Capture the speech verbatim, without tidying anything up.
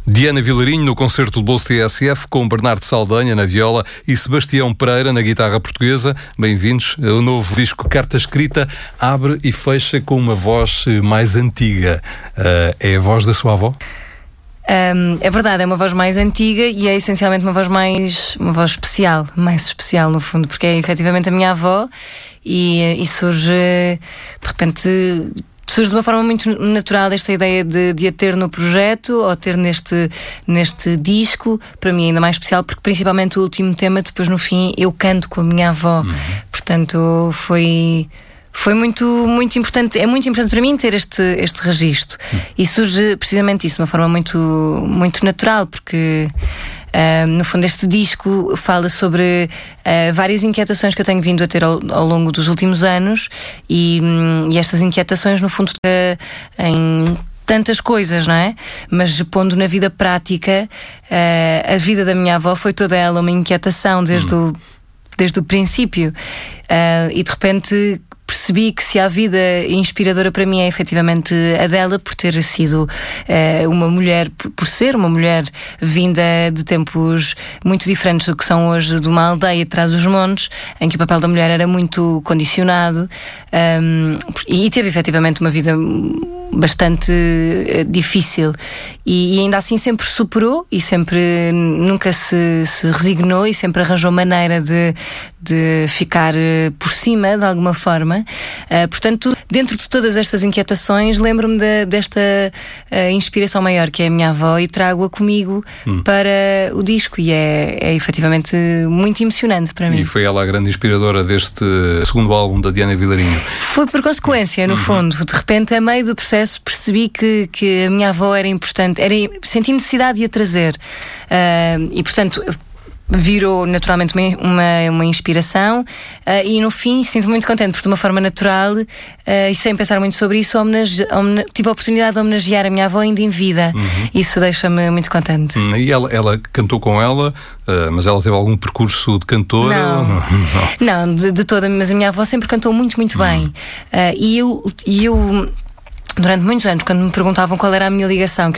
Diana Vilarinho no concerto do Bolso T S F, com Bernardo Saldanha na viola e Sebastião Pereira na guitarra portuguesa. Bem-vindos. O novo disco Carta Escrita abre e fecha com uma voz mais antiga. Uh, é a voz da sua avó? Um, é verdade, é uma voz mais antiga e é essencialmente uma voz mais, uma voz especial, mais especial no fundo, porque é efetivamente a minha avó e, e surge, de repente, surge de uma forma muito natural esta ideia de, de a ter no projeto ou ter neste, neste disco. Para mim é ainda mais especial porque principalmente o último tema, depois no fim eu canto com a minha avó. Uhum. Portanto foi... Foi muito, muito importante, é muito importante para mim ter este, este registro. Hum. E surge precisamente isso, de uma forma muito, muito natural, porque uh, no fundo este disco fala sobre uh, várias inquietações que eu tenho vindo a ter ao, ao longo dos últimos anos e, um, e estas inquietações no fundo uh, em tantas coisas, não é? Mas pondo na vida prática, uh, a vida da minha avó foi toda ela uma inquietação desde, hum. o, desde o princípio. Uh, e de repente percebi que se a vida inspiradora para mim é efetivamente a dela, por ter sido uh, uma mulher, por, por ser uma mulher vinda de tempos muito diferentes do que são hoje, de uma aldeia atrás dos montes, em que o papel da mulher era muito condicionado, um, e teve efetivamente uma vida bastante uh, difícil e, e ainda assim sempre superou e sempre nunca se, se resignou e sempre arranjou maneira de, de ficar uh, por cima de alguma forma. Uh, portanto, dentro de todas estas inquietações, lembro-me de, desta uh, inspiração maior que é a minha avó e trago-a comigo hum. para o disco e é, é efetivamente muito emocionante para mim. E foi ela a grande inspiradora deste segundo álbum da Diana Vilarinho? Foi por consequência, no uhum. fundo. De repente, a meio do processo, percebi que, que a minha avó era importante, era, senti necessidade de a trazer uh, e portanto virou naturalmente uma, uma, uma inspiração uh, e no fim sinto muito contente porque de uma forma natural uh, e sem pensar muito sobre isso homenage, homenage, tive a oportunidade de homenagear a minha avó ainda em vida. Uhum. Isso deixa-me muito contente. Hum, e ela, ela cantou com ela, uh, mas ela teve algum percurso de cantora? Não, não, não. não de, de toda, mas a minha avó sempre cantou muito, muito uhum. bem uh, e eu... E eu durante muitos anos, quando me perguntavam qual era a minha ligação, que